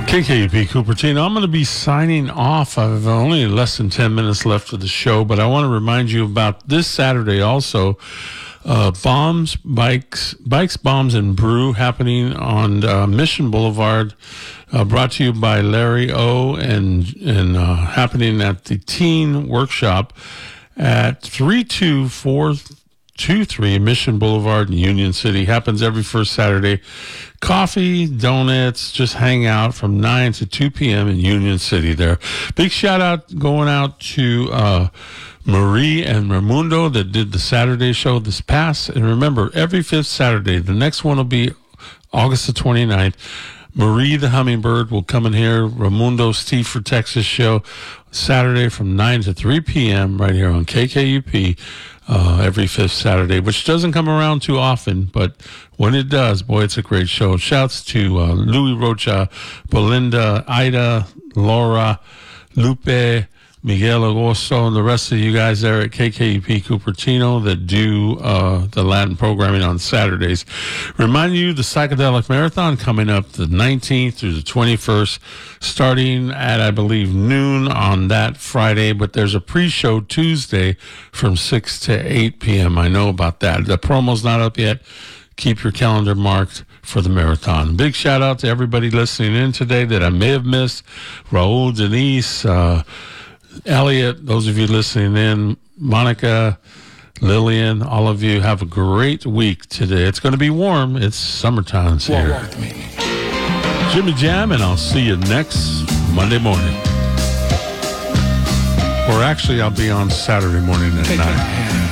KKUP Cupertino. I'm going to be signing off. I've only less than 10 minutes left of the show, but I want to remind you about this Saturday also. Bikes, Bombs, and Brew happening on Mission Boulevard. Brought to you by Larry O. and happening at the Teen Workshop at 32423 Mission Boulevard in Union City. Happens every first Saturday. Coffee, donuts, just hang out from 9 to 2 p.m. in Union City there. Big shout out going out to Marie and Raimundo that did the Saturday show this past. And remember, every fifth Saturday, the next one will be August the 29th. Marie the Hummingbird will come in here. Raimundo's Tea for Texas show Saturday from 9 to 3 p.m. right here on KKUP every fifth Saturday, which doesn't come around too often, but when it does, boy, it's a great show. Shouts to Louis Rocha, Belinda, Ida, Laura, Lupe, Miguel Agosto, and the rest of you guys there at KKUP Cupertino that do the Latin programming on Saturdays. Remind you, the Psychedelic Marathon coming up the 19th through the 21st, starting at, I believe, noon on that Friday, but there's a pre-show Tuesday from 6 to 8 p.m. I know about that. The promo's not up yet. Keep your calendar marked for the marathon. Big shout out to everybody listening in today that I may have missed. Raul, Denise, Elliot, those of you listening in, Monica, Lillian, all of you, have a great week today. It's going to be warm. It's summertime here. Walk with me. Jimmy Jam, and I'll see you next Monday morning. Or actually, I'll be on Saturday morning at 9.